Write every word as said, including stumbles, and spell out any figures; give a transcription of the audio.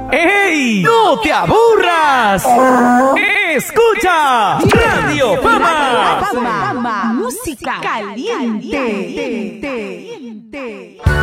¡Ey! ¡No te aburras! ¡Escucha! Radio Fama. Fama. Música caliente.